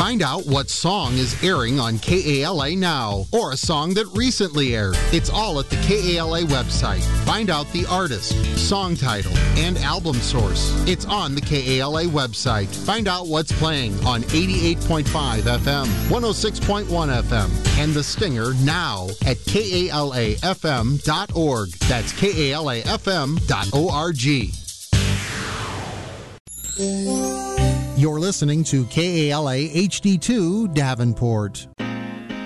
Find out what song is airing on KALA now, or a song that recently aired. It's all at the KALA website. Find out the artist, song title, and album source. It's on the KALA website. Find out what's playing on 88.5 FM, 106.1 FM, and The Stinger now at KALAFM.org. That's KALAFM.org. You're listening to KALA HD2 Davenport.